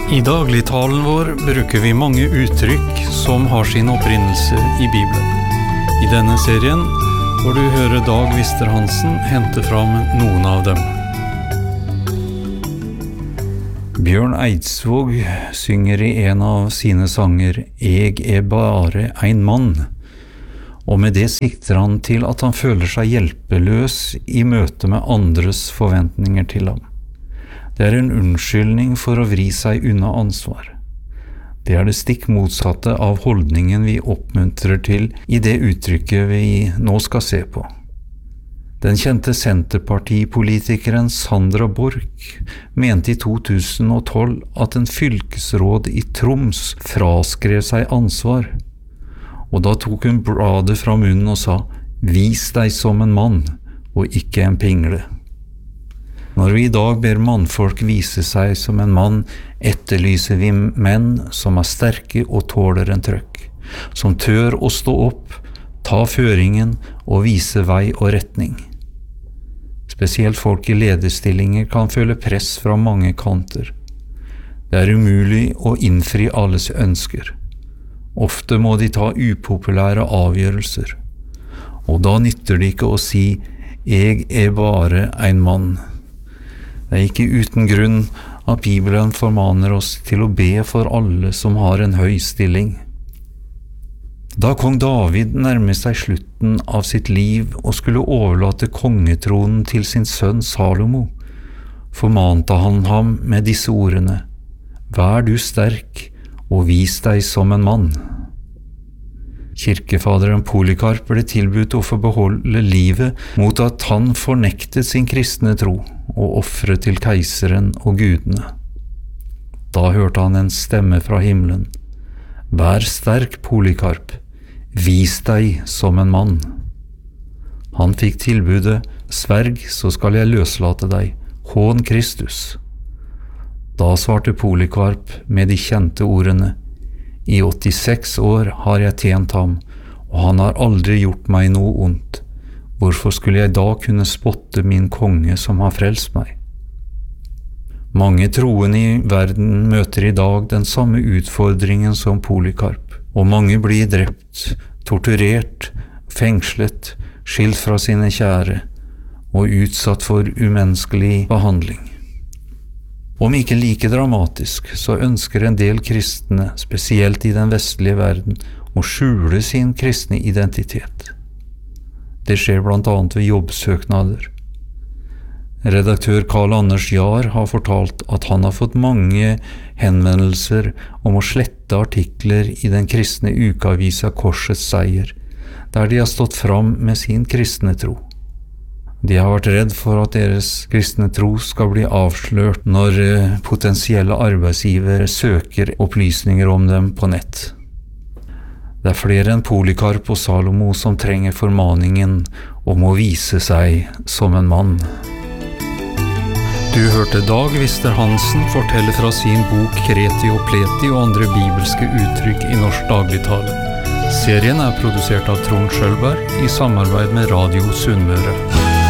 I dagligtalen vår bruker vi mange uttrykk som har sin opprinnelse i Bibelen. I denne serien får du høre Dag Vister Hansen hente fram noen av dem. Bjørn Eidsvåg synger i en av sine sanger «Eg bare ein mann», og med det sikter han til at han føler seg hjelpeløs i møte med andres forventninger til ham. Det en unnskyldning for å vri seg unna ansvar. Det det stikk motsatte av holdningen vi oppmuntrer til i det uttrykket vi nå skal se på. Den kjente Senterpartipolitikeren Sandra Borch mente i 2012 at en fylkesråd i Troms fraskrev seg ansvar, og da tok hun bladet fra munnen og sa «Vis deg som en mann, og ikke en pingle». Når vi i dag ber mannfolk vise seg som en mann, etterlyser vi menn som sterke og tåler en trøkk, som tør å stå opp, ta føringen og vise vei og retning. Spesielt folk i lederstillinger kan føle press fra mange kanter. Det umulig å innfri alles ønsker. Ofte må de ta upopulære avgjørelser, og da nytter det ikke å si «Jeg bare en mann». Det ikke uten grunn at Bibelen formaner oss til å be for alle som har en høy stilling. Da kong David nærmet seg slutten av sitt liv og skulle overlate kongetronen til sin sønn Salomo, formante han ham med disse ordene: «Vær du sterk, og vis deg som en mann». Kirkefaderen Polycarp ble tilbudt å få beholde livet mot at han fornektet sin kristne tro og offret til keiseren og gudene. Da hørte han en stemme fra himmelen: «Vær sterk, Polycarp, vis deg som en mann». Han fikk tilbudet: «Sverg, så skal jeg løslate deg, hån Kristus». Da svarte Polycarp med de kjente ordene: «I 86 år har jeg tjent ham, og han har aldri gjort meg noe ondt. Hvorfor skulle jeg da kunne spotte min konge som har frelst meg?» Mange troende i verden møter i dag den samme utfordringen som Polycarp, og mange blir drept, torturert, fengslet, skilt fra sine kjære og utsatt for umenneskelig behandling. Om ikke like dramatisk, så ønsker en del kristne, spesielt i den vestlige verden, å skjule sin kristne identitet. Det skjer blant annet ved jobbsøknader. Redaktør Karl Anders Jahr har fortalt at han har fått mange henvendelser om å slette artikler i den kristne ukeavisa Korsets Seier, der de har stått fram med sin kristne tro. De har vært redd for at deres kristne tro skal bli avslørt når potensielle arbeidsgivere søker opplysninger om dem på nett. Det flere enn Polycarp og Salomo som trenger formaningen om å vise seg som en mann. Du hørte Dag Vister Hansen fortelle fra sin bok Kreti og Pleti og andre bibelske uttrykk i norsk dagligtale. Serien produsert av Trond Skjølberg i samarbeid med Radio Sunnmøre.